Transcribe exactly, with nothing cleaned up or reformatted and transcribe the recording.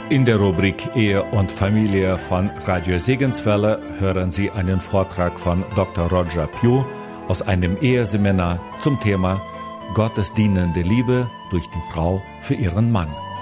In der Rubrik Ehe und Familie von Radio Segenswelle hören Sie einen Vortrag von Doktor Roger Pugh aus einem Eheseminar zum Thema Gottes dienende Liebe durch die Frau für ihren Mann.